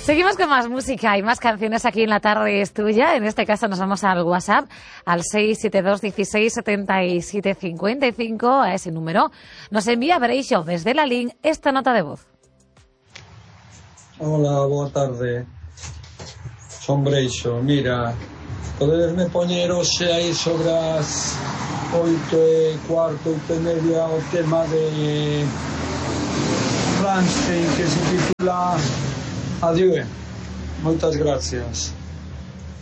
Seguimos con más música y más canciones aquí en La Tarde es Tuya. En este caso nos vamos al WhatsApp, al 672 16 77 55. A ese número nos envía Breixo desde la link esta nota de voz. Hola, boa tarde. Son Breixo. Mira, podedesme poñer hoxe aí sobre as 8:15, 8:30 o tema de Rammstein que se titula Adieu. Moitas gracias.